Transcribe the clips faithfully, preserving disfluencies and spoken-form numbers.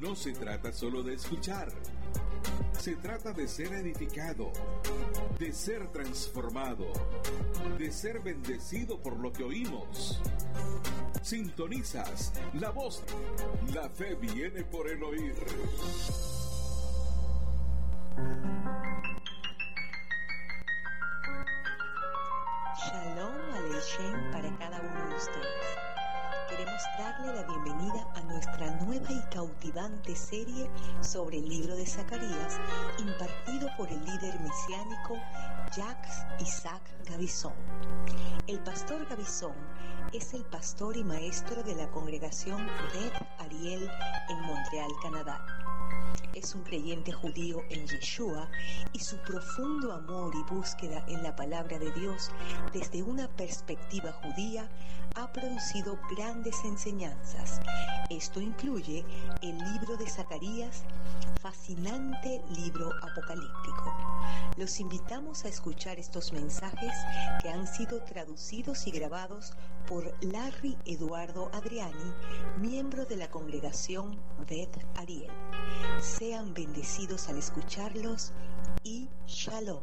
no se trata solo de escuchar. Se trata de ser edificado, de ser transformado, de ser bendecido por lo que oímos. Sintonizas la voz. La fe viene por el oír. Shalom Aleichem para cada uno de ustedes. Queremos darle la bienvenida a nuestra nueva y cautivante serie sobre el libro de Zacarías, impartido por el líder mesiánico Jacques Isaac Gavison. El pastor Gavison es el pastor y maestro de la congregación Beth Ariel en Montreal, Canadá. Es un creyente judío en Yeshua y su profundo amor y búsqueda en la palabra de Dios desde una perspectiva judía ha producido grandes enseñanzas. Esto incluye el libro de Zacarías, fascinante libro apocalíptico. Los invitamos a escuchar estos mensajes que han sido traducidos y grabados por Larry Eduardo Adriani, miembro de la congregación Beth Ariel. Sean bendecidos al escucharlos y Shalom.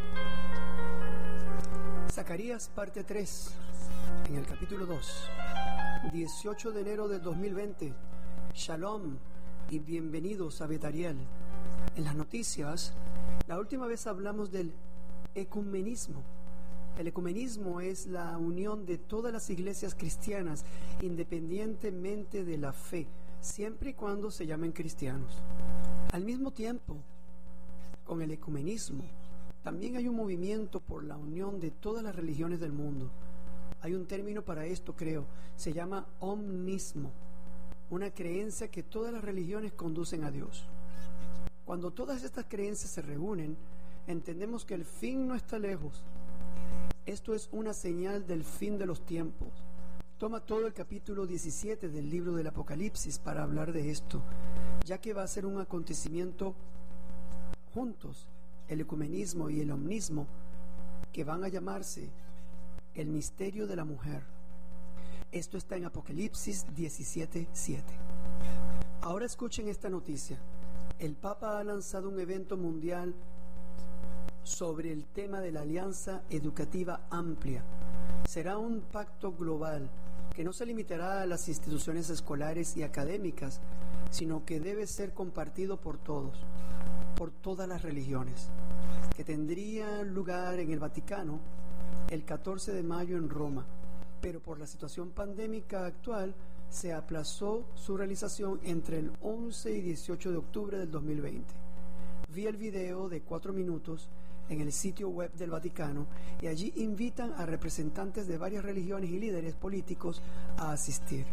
Zacarías parte tres, en el capítulo dos, dieciocho de enero del dos mil veinte. Shalom y bienvenidos a Beth Ariel. En las noticias, la última vez hablamos del ecumenismo. El ecumenismo es la unión de todas las iglesias cristianas, independientemente de la fe, siempre y cuando se llamen cristianos. Al mismo tiempo, con el ecumenismo, también hay un movimiento por la unión de todas las religiones del mundo. Hay un término para esto, creo, se llama omnismo, una creencia que todas las religiones conducen a Dios. Cuando todas estas creencias se reúnen, entendemos que el fin no está lejos. Esto es una señal del fin de los tiempos. Toma todo el capítulo diecisiete del libro del Apocalipsis para hablar de esto, ya que va a ser un acontecimiento juntos, el ecumenismo y el omnismo, que van a llamarse el misterio de la mujer. Esto está en Apocalipsis diecisiete siete. Ahora escuchen esta noticia. El Papa ha lanzado un evento mundial sobre el tema de la Alianza Educativa Amplia. Será un pacto global que no se limitará a las instituciones escolares y académicas, sino que debe ser compartido por todos, por todas las religiones, que tendría lugar en el Vaticano el catorce de mayo en Roma, pero por la situación pandémica actual se aplazó su realización entre el once y dieciocho de octubre del dos mil veinte. Vi el video de cuatro minutos en el sitio web del Vaticano y allí invitan a representantes de varias religiones y líderes políticos a asistir.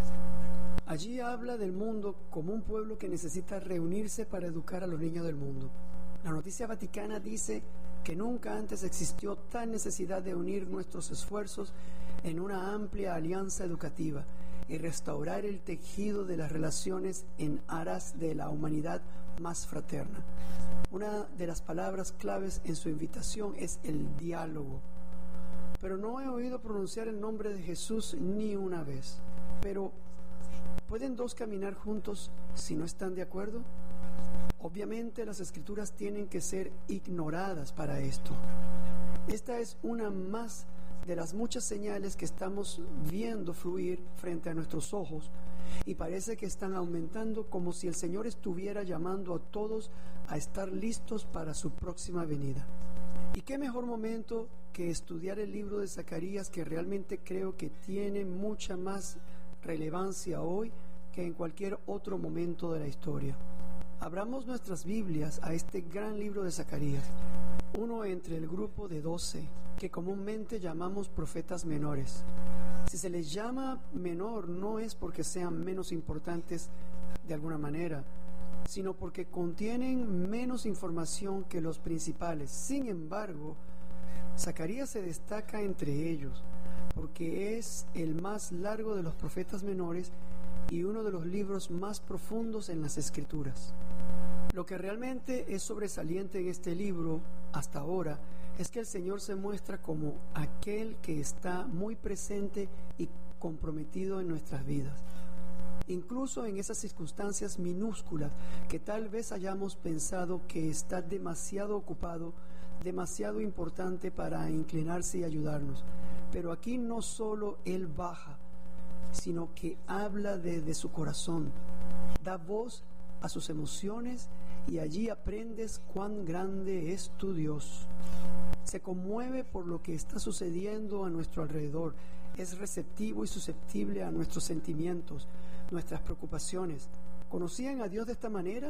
Allí habla del mundo como un pueblo que necesita reunirse para educar a los niños del mundo. La noticia vaticana dice que nunca antes existió tal necesidad de unir nuestros esfuerzos en una amplia alianza educativa y restaurar el tejido de las relaciones en aras de la humanidad más fraterna. Una de las palabras claves en su invitación es el diálogo. Pero no he oído pronunciar el nombre de Jesús ni una vez. Pero, ¿pueden dos caminar juntos si no están de acuerdo? Obviamente las escrituras tienen que ser ignoradas para esto. Esta es una más de las muchas señales que estamos viendo fluir frente a nuestros ojos y parece que están aumentando como si el Señor estuviera llamando a todos a estar listos para su próxima venida. ¿Y qué mejor momento que estudiar el libro de Zacarías, que realmente creo que tiene mucha más relevancia hoy que en cualquier otro momento de la historia? Abramos nuestras Biblias a este gran libro de Zacarías, uno entre el grupo de doce, que comúnmente llamamos profetas menores. Si se les llama menor, no es porque sean menos importantes de alguna manera, sino porque contienen menos información que los principales. Sin embargo, Zacarías se destaca entre ellos, porque es el más largo de los profetas menores y uno de los libros más profundos en las Escrituras. Lo que realmente es sobresaliente en este libro, hasta ahora, es que el Señor se muestra como aquel que está muy presente y comprometido en nuestras vidas. incluso en esas circunstancias minúsculas que tal vez hayamos pensado que está demasiado ocupado, demasiado importante para inclinarse y ayudarnos. Pero aquí no solo Él baja, sino que habla desde su corazón, da voz a sus emociones y allí aprendes cuán grande es tu Dios. Se conmueve por lo que está sucediendo a nuestro alrededor, es receptivo y susceptible a nuestros sentimientos, nuestras preocupaciones. ¿Conocían a Dios de esta manera?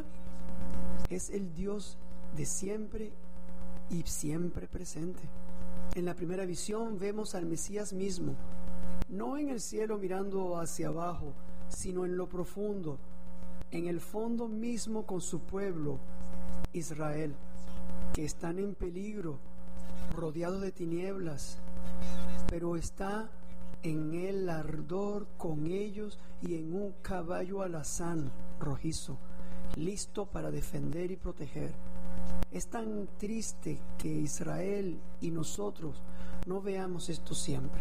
Es el Dios de siempre y siempre presente. En la primera visión vemos al Mesías mismo, no en el cielo mirando hacia abajo, sino en lo profundo, en el fondo mismo con su pueblo, Israel, que están en peligro, rodeados de tinieblas, pero está en el ardor con ellos y en un caballo alazán rojizo, listo para defender y proteger. Es tan triste que Israel y nosotros no veamos esto siempre,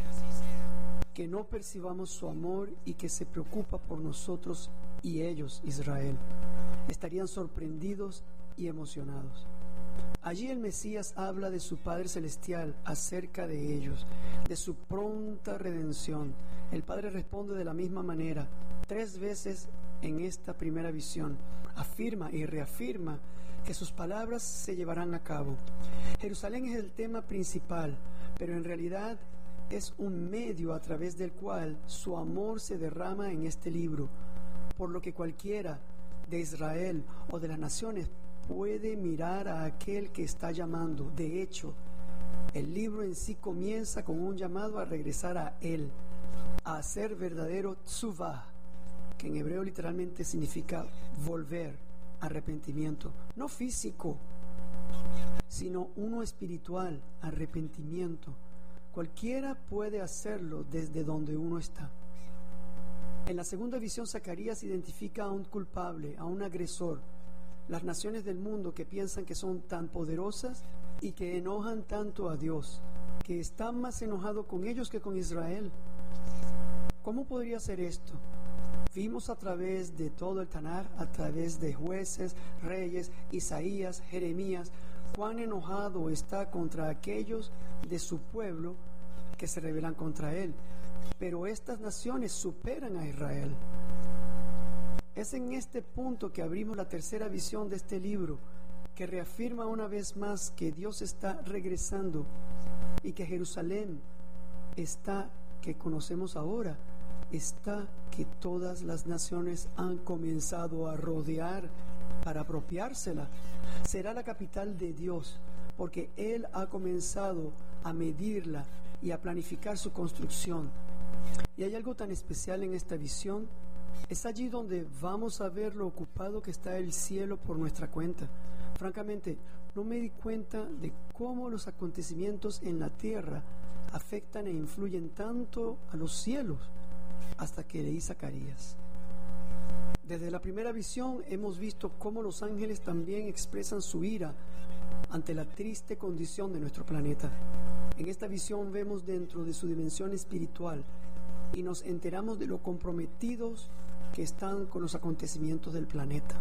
que no percibamos su amor y que se preocupa por nosotros y ellos, Israel. Estarían sorprendidos y emocionados. Allí el Mesías habla de su Padre Celestial acerca de ellos, de su pronta redención. El Padre responde de la misma manera, tres veces en esta primera visión. Afirma y reafirma que sus palabras se llevarán a cabo. Jerusalén es el tema principal, pero en realidad es un medio a través del cual su amor se derrama en este libro, por lo que cualquiera de Israel o de las naciones puede mirar a aquel que está llamando. De hecho, el libro en sí comienza con un llamado a regresar a Él, a hacer verdadero tsuvah, que en hebreo literalmente significa volver, arrepentimiento, no físico, sino uno espiritual, arrepentimiento. Cualquiera puede hacerlo desde donde uno está. En la segunda visión, Zacarías identifica a un culpable, a un agresor, las naciones del mundo que piensan que son tan poderosas y que enojan tanto a Dios, que están más enojados con ellos que con Israel. ¿Cómo podría ser esto? Vimos a través de todo el Tanaj, a través de Jueces, Reyes, Isaías, Jeremías, cuán enojado está contra aquellos de su pueblo que se rebelan contra él. Pero estas naciones superan a Israel. Es en este punto que abrimos la tercera visión de este libro, que reafirma una vez más que Dios está regresando y que Jerusalén está, que conocemos ahora, está que todas las naciones han comenzado a rodear para apropiársela. Será la capital de Dios, porque Él ha comenzado a medirla y a planificar su construcción. Y hay algo tan especial en esta visión. Es allí donde vamos a ver lo ocupado que está el cielo por nuestra cuenta. Francamente, no me di cuenta de cómo los acontecimientos en la tierra afectan e influyen tanto a los cielos hasta que leí Zacarías. Desde la primera visión hemos visto cómo los ángeles también expresan su ira ante la triste condición de nuestro planeta. En esta visión vemos dentro de su dimensión espiritual y nos enteramos de lo comprometidos que están con los acontecimientos del planeta.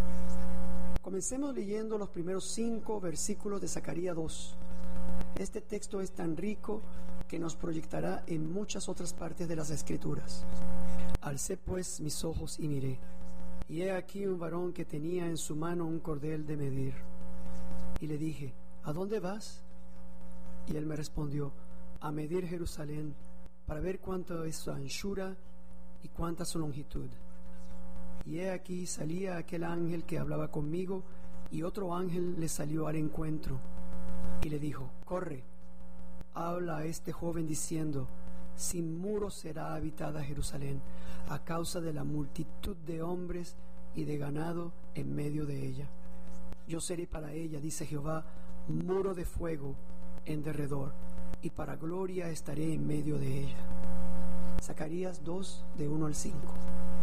Comencemos leyendo los primeros cinco versículos de Zacarías dos. Este texto es tan rico que nos proyectará en muchas otras partes de las Escrituras. Alcé pues mis ojos y miré, y he aquí un varón que tenía en su mano un cordel de medir. Y le dije, ¿a dónde vas? Y él me respondió, a medir Jerusalén, para ver cuánto es su anchura y cuánta su longitud. Y he aquí salía aquel ángel que hablaba conmigo, y otro ángel le salió al encuentro, y le dijo, corre, habla a este joven diciendo, sin muros será habitada Jerusalén, a causa de la multitud de hombres y de ganado en medio de ella. Yo seré para ella, dice Jehová, muro de fuego en derredor, y para gloria estaré en medio de ella. Zacarías dos, de uno al cinco.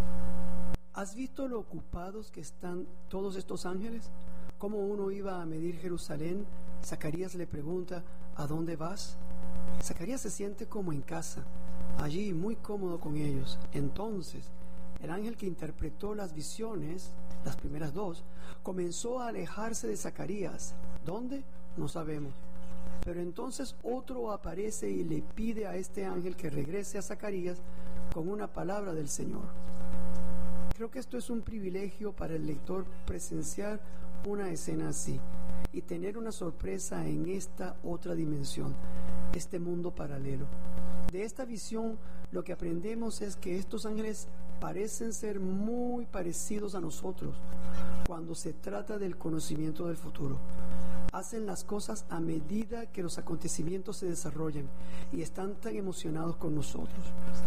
¿Has visto lo ocupados que están todos estos ángeles? ¿Cómo uno iba a medir Jerusalén? Zacarías le pregunta, ¿a dónde vas? Zacarías se siente como en casa, allí muy cómodo con ellos. Entonces, El ángel que interpretó las visiones, las primeras dos, comenzó a alejarse de Zacarías. ¿Dónde? No sabemos. Pero entonces otro aparece y le pide a este ángel que regrese a Zacarías con una palabra del Señor. Creo que esto es un privilegio para el lector presenciar una escena así y tener una sorpresa en esta otra dimensión, este mundo paralelo. De esta visión lo que aprendemos es que estos ángeles parecen ser muy parecidos a nosotros cuando se trata del conocimiento del futuro. Hacen las cosas a medida que los acontecimientos se desarrollan y están tan emocionados con nosotros.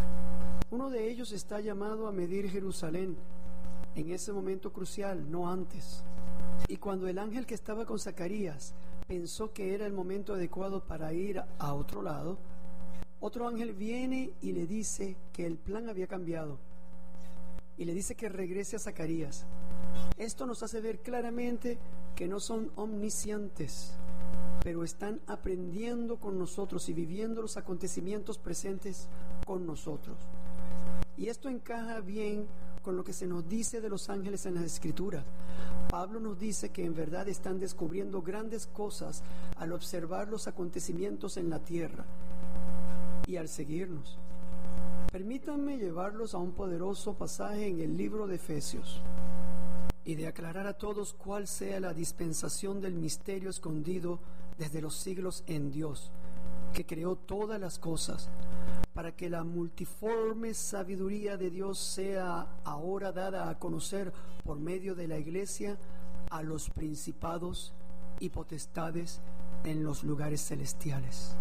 Uno de ellos está llamado a medir Jerusalén en ese momento crucial, no antes. Y cuando el ángel que estaba con Zacarías pensó que era el momento adecuado para ir a otro lado, otro ángel viene y le dice que el plan había cambiado y le dice que regrese a Zacarías. Esto nos hace ver claramente que no son omniscientes, pero están aprendiendo con nosotros y viviendo los acontecimientos presentes con nosotros. Y esto encaja bien con lo que se nos dice de los ángeles en las Escrituras. Pablo nos dice que en verdad están descubriendo grandes cosas al observar los acontecimientos en la tierra y al seguirnos. Permítanme llevarlos a un poderoso pasaje en el libro de Efesios y de aclarar a todos cuál sea la dispensación del misterio escondido desde los siglos en Dios, que creó todas las cosas, para que la multiforme sabiduría de Dios sea ahora dada a conocer por medio de la Iglesia a los principados y potestades en los lugares celestiales.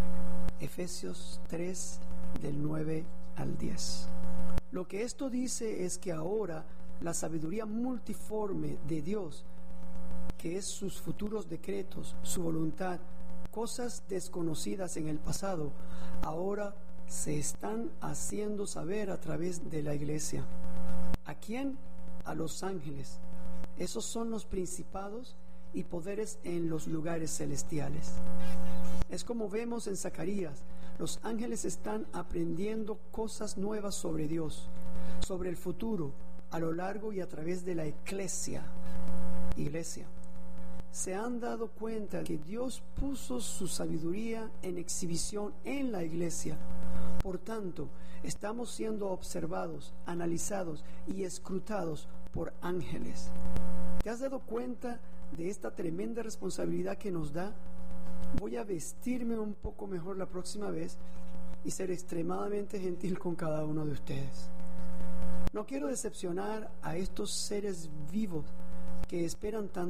Efesios tres, del nueve al diez. Lo que esto dice es que ahora la sabiduría multiforme de Dios, que es sus futuros decretos, su voluntad, cosas desconocidas en el pasado, ahora se están haciendo saber a través de la Iglesia. ¿A quién? A los ángeles. Esos son los principados y poderes en los lugares celestiales. Es como vemos en Zacarías, los ángeles están aprendiendo cosas nuevas sobre Dios, sobre el futuro, a lo largo y a través de la eclesia, iglesia. Se han dado cuenta que Dios puso su sabiduría en exhibición en la iglesia. Por tanto, estamos siendo observados, analizados y escrutados por ángeles. ¿Te has dado cuenta de esta tremenda responsabilidad que nos da? Voy a vestirme un poco mejor la próxima vez y ser extremadamente gentil con cada uno de ustedes. No quiero decepcionar a estos seres vivos que esperan tanto